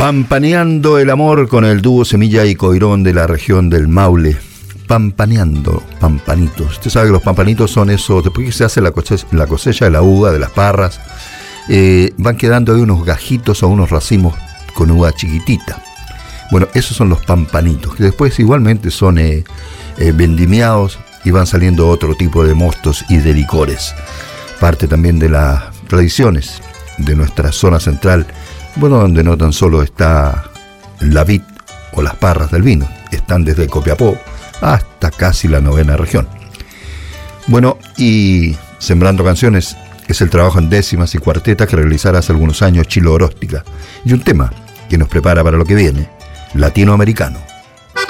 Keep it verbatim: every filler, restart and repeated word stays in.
Pampaneando el amor con el dúo Semilla y Coirón de la región del Maule. Pampaneando, pampanitos. Usted sabe que los pampanitos son esos, después que se hace la cosecha, la cosecha de la uva, de las parras, eh, van quedando ahí unos gajitos o unos racimos con uva chiquitita. Bueno, esos son los pampanitos, que después igualmente son eh, eh, vendimiados y van saliendo otro tipo de mostos y de licores. Parte también de las tradiciones de nuestra zona central, bueno, donde no tan solo está la vid o las parras del vino, están desde Copiapó hasta casi la novena región. Bueno, y Sembrando Canciones es el trabajo en décimas y cuartetas que realizara hace algunos años Chilo Oróstica, y un tema que nos prepara para lo que viene, latinoamericano.